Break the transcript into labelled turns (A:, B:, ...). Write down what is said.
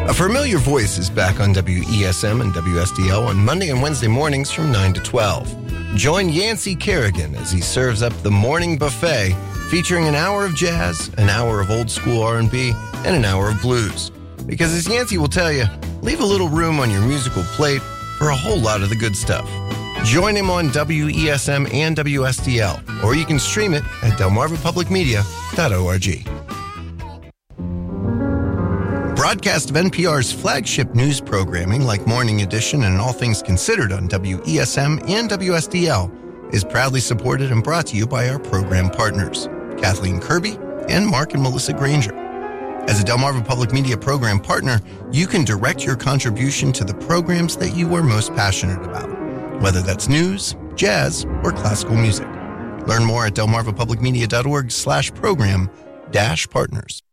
A: A familiar voice is back on WESM and WSDL on Monday and Wednesday mornings from 9 to 12. Join Yancey Kerrigan as he serves up the morning buffet featuring an hour of jazz, an hour of old school R&B, and an hour of blues. Because as Yancey will tell you, leave a little room on your musical plate for a whole lot of the good stuff. Join him on WESM and WSDL, or you can stream it at delmarvapublicmedia.org. Broadcast of NPR's flagship news programming like Morning Edition and All Things Considered on WESM and WSDL is proudly supported and brought to you by our program partners, Kathleen Kirby and Mark and Melissa Granger. As a Delmarva Public Media program partner, you can direct your contribution to the programs that you are most passionate about, whether that's news, jazz, or classical music. Learn more at delmarvapublicmedia.org/program-partners.